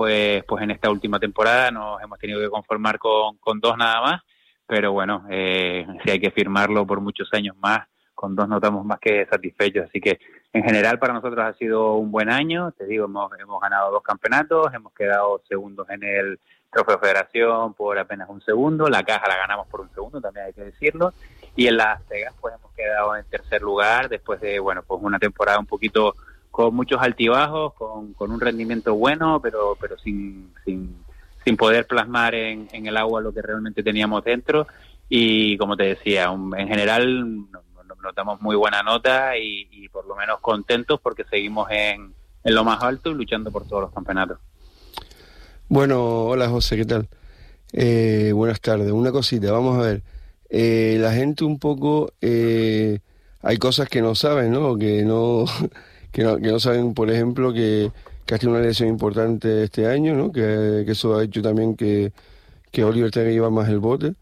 pues en esta última temporada nos hemos tenido que conformar con 2 nada más, pero bueno, si hay que firmarlo por muchos años más, con 2 no estamos más que satisfechos, así que en general para nosotros ha sido un buen año, te digo, hemos ganado 2 campeonatos, hemos quedado segundos en el Trofeo Federación por apenas un segundo, la caja la ganamos por un segundo, también hay que decirlo, y en Las Vegas pues hemos quedado en tercer lugar después de, bueno, pues una temporada un poquito con muchos altibajos, con un rendimiento bueno, pero sin poder plasmar en el agua lo que realmente teníamos dentro. Y como te decía, en general notamos muy buena nota y por lo menos contentos porque seguimos en lo más alto y luchando por todos los campeonatos. Bueno, hola José, ¿qué tal? Buenas tardes. Una cosita, vamos a ver. La gente un poco, hay cosas que no saben, ¿no? Que no saben, por ejemplo, que has tenido una lesión importante este año, ¿no? Que eso ha hecho también que Oliver tenga que llevar más el bote.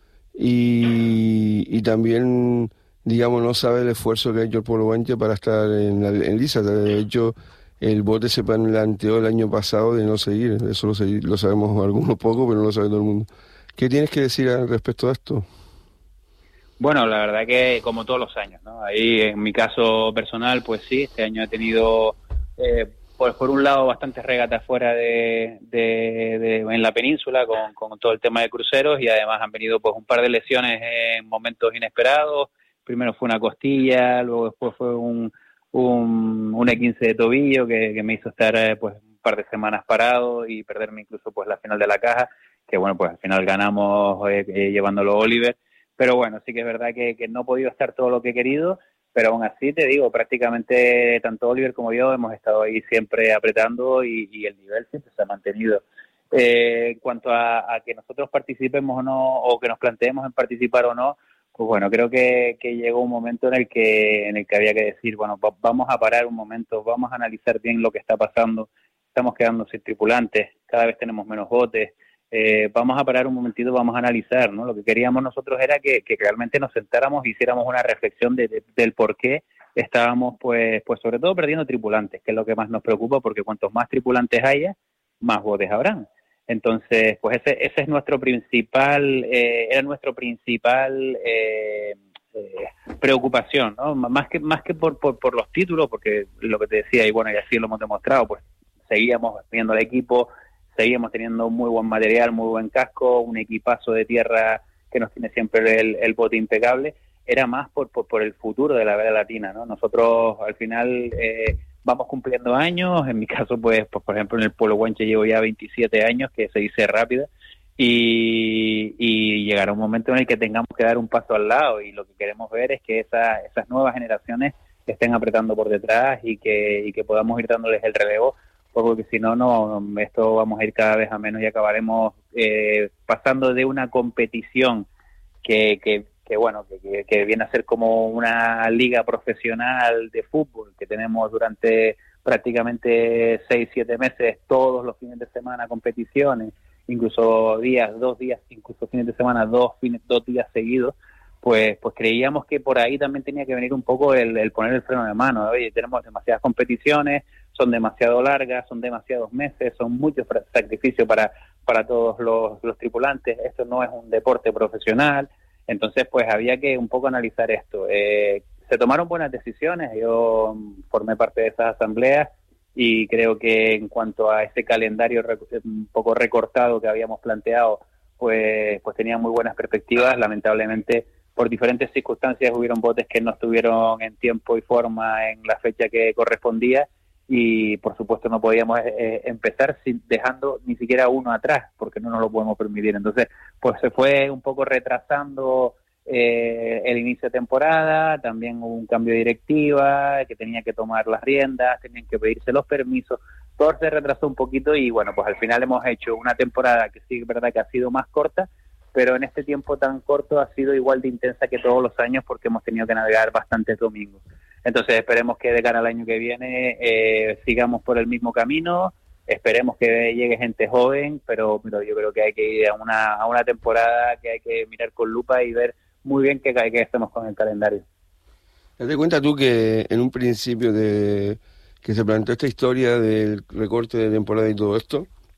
Y también, digamos, no sabe el esfuerzo que ha hecho el Polo Guanche para estar en Lisa. De hecho, el bote se planteó el año pasado de no seguir. Eso lo sabemos algunos pocos, pero no lo sabe todo el mundo. ¿Qué tienes que decir al respecto de esto? Bueno, la verdad que como todos los años, ¿no? Ahí en mi caso personal, pues sí, este año he tenido, pues por un lado, bastantes regatas fuera en la península con todo el tema de cruceros y además han venido pues un par de lesiones en momentos inesperados. Primero fue una costilla, luego después fue un E15 de tobillo que me hizo estar pues un par de semanas parado y perderme incluso pues la final de la caja, que bueno, pues al final ganamos llevándolo Oliver. Pero bueno, sí que es verdad que no he podido estar todo lo que he querido, pero aún así te digo, prácticamente tanto Oliver como yo hemos estado ahí siempre apretando y el nivel siempre se ha mantenido. En cuanto a que nosotros participemos o no, o que nos planteemos en participar o no, pues bueno, creo que llegó un momento en el que había que decir, bueno, vamos a parar un momento, vamos a analizar bien lo que está pasando, estamos quedando sin tripulantes, cada vez tenemos menos botes. Vamos a parar un momentito, vamos a analizar, ¿no? Lo que queríamos nosotros era que realmente nos sentáramos e hiciéramos una reflexión del por qué estábamos, pues sobre todo perdiendo tripulantes, que es lo que más nos preocupa, porque cuantos más tripulantes haya, más botes habrán. Entonces, pues ese es nuestro principal, era nuestro principal preocupación, ¿no? Más que por los títulos, porque lo que te decía, y bueno, y así lo hemos demostrado, pues seguíamos viendo al equipo, seguimos teniendo un muy buen material, muy buen casco, un equipazo de tierra que nos tiene siempre el bote impecable. Era más por el futuro de la vela latina, ¿no? Nosotros al final vamos cumpliendo años, en mi caso pues por ejemplo en el Polo Guanche llevo ya 27 años, que se dice rápido, y llegará un momento en el que tengamos que dar un paso al lado, y lo que queremos ver es que esas nuevas generaciones estén apretando por detrás y que podamos ir dándoles el relevo, porque si no, esto vamos a ir cada vez a menos y acabaremos pasando de una competición que viene a ser como una liga profesional de fútbol que tenemos durante prácticamente 6-7 meses, todos los fines de semana competiciones, incluso 2 días, incluso fines de semana, 2 días seguidos. Pues creíamos que por ahí también tenía que venir un poco el poner el freno de mano. Oye, tenemos demasiadas competiciones, son demasiado largas, son demasiados meses, son muchos sacrificios para todos los tripulantes. Esto no es un deporte profesional. Entonces, pues había que un poco analizar esto. Se tomaron buenas decisiones, yo formé parte de esas asambleas y creo que en cuanto a ese calendario un poco recortado que habíamos planteado, pues tenía muy buenas perspectivas. Lamentablemente, por diferentes circunstancias hubieron botes que no estuvieron en tiempo y forma en la fecha que correspondía y por supuesto no podíamos empezar dejando ni siquiera uno atrás, porque no nos lo podemos permitir. Entonces pues se fue un poco retrasando el inicio de temporada, también hubo un cambio de directiva que tenía que tomar las riendas, tenían que pedirse los permisos, todo se retrasó un poquito y bueno, pues al final hemos hecho una temporada que sí es verdad que ha sido más corta, pero en este tiempo tan corto ha sido igual de intensa que todos los años porque hemos tenido que navegar bastantes domingos. Entonces esperemos que de cara al año que viene sigamos por el mismo camino, esperemos que llegue gente joven, pero yo creo que hay que ir a una temporada que hay que mirar con lupa y ver muy bien qué hacemos con el calendario. Date cuenta tú que en un principio que se planteó esta historia del recorte de temporada y todo esto,